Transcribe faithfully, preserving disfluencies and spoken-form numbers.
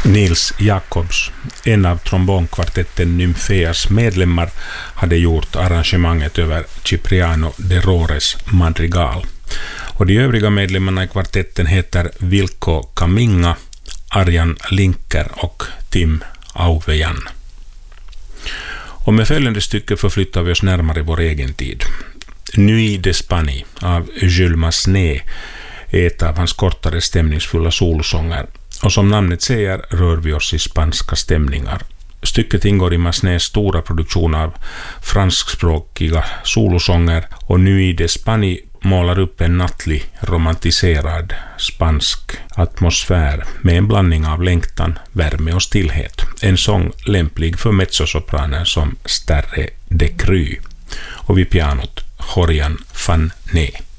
Nils Jacobs, en av trombonkvartetten Nymfeas medlemmar, hade gjort arrangemanget över Cipriano de Rores madrigal. Och de övriga medlemmarna i kvartetten heter Vilko Kaminga, Arjan Linker och Tim Auvejan. Och med följande stycke förflyttar vi oss närmare vår egen tid. Nuit d'Espagne av Jules Massenet är ett av hans kortare stämningsfulla solosånger. Och som namnet säger rör vi oss i spanska stämningar. Stycket ingår i Massenets stora produktion av franskspråkiga solosånger, och Nuit d'Espagne målar upp en nattlig, romantiserad spansk atmosfär med en blandning av längtan, värme och stillhet. En sång lämplig för mezzosopraner som Sterre de Cru. Och vid pianot Jorjan van Nee.